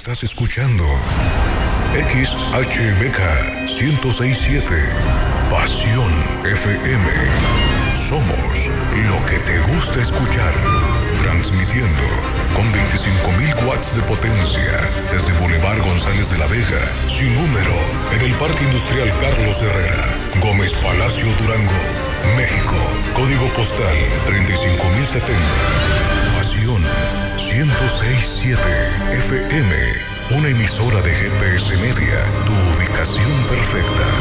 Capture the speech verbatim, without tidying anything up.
Estás escuchando X H M K ciento seis punto siete. Pasión F M. Somos lo que te gusta escuchar. Transmitiendo con veinticinco mil watts de potencia desde Boulevard González de la Vega, sin número, en el Parque Industrial Carlos Herrera, Gómez Palacio, Durango, México. Código postal treinta y cinco mil setenta. Pasión ciento seis punto siete F M. Una emisora de G P S Media. Tu ubicación perfecta.